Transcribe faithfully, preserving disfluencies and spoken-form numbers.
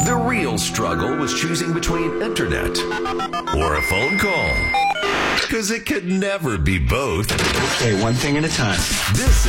The real struggle was choosing between internet or a phone call. Because it could never be both. Okay, one thing at a time. This